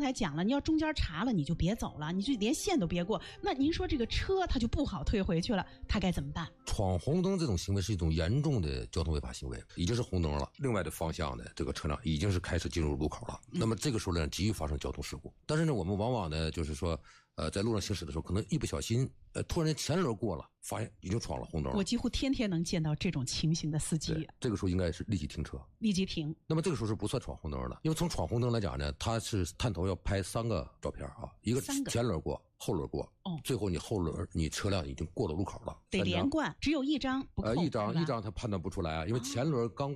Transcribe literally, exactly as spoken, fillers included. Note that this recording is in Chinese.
才讲了，你要中间查了你就别走了，你就连线都别过。那您说这个车它就不好退回去了，它该怎么办？ 闯红灯这种行为是一种严重的交通违法行为，已经是红灯了，另外的方向的这个车辆已经是开始进入路口了，那么这个时候呢极易发生交通事故。但是呢我们往往呢就是说呃在路上行驶的时候可能一不小心呃突然间前轮过了，发现已经闯了红灯了。 我几乎天天能见到这种情形的司机。 这个时候应该是立即停车， 立即停。 那么这个时候是不算闯红灯的，因为从闯红灯来讲呢，它是探头要拍三个照片啊，一个前轮过，后轮过，哦，最后你后轮你车辆已经过了路口了， 得连贯，只有一张不够。 呃，一张一张它判断不出来啊，因为前轮刚